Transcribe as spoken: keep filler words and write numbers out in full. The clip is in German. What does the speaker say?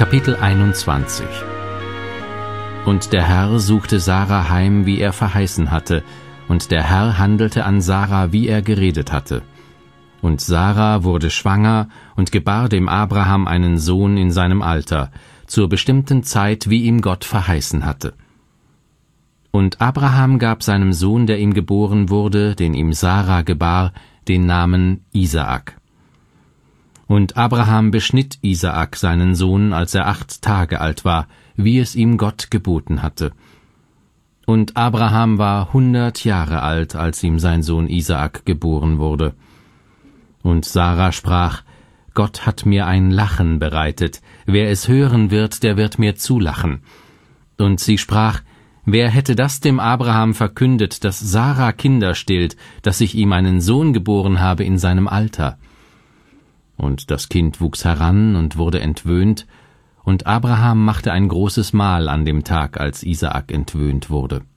Kapitel einundzwanzig. Und der Herr suchte Sarah heim, wie er verheißen hatte, und der Herr handelte an Sarah, wie er geredet hatte. Und Sarah wurde schwanger und gebar dem Abraham einen Sohn in seinem Alter, zur bestimmten Zeit, wie ihm Gott verheißen hatte. Und Abraham gab seinem Sohn, der ihm geboren wurde, den ihm Sarah gebar, den Namen Isaak. Und Abraham beschnitt Isaak, seinen Sohn, als er acht Tage alt war, wie es ihm Gott geboten hatte. Und Abraham war hundert Jahre alt, als ihm sein Sohn Isaak geboren wurde. Und Sarah sprach: Gott hat mir ein Lachen bereitet, wer es hören wird, der wird mir zulachen. Und sie sprach: Wer hätte das dem Abraham verkündet, dass Sarah Kinder stillt, dass ich ihm einen Sohn geboren habe in seinem Alter? Und das Kind wuchs heran und wurde entwöhnt, und Abraham machte ein großes Mahl an dem Tag, als Isaak entwöhnt wurde.